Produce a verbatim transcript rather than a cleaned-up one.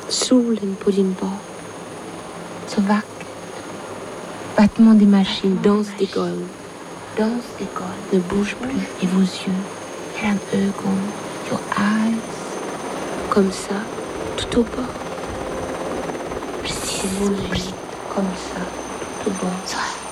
Solen på din bag. Så vackert. Battement des machines, danse des golv. Danse des golv. Ne bouge plus. Et vos yeux. Eran ögon. Your eyes. Comme ça, tout au bord. Precis. Comme ça, tout au bord.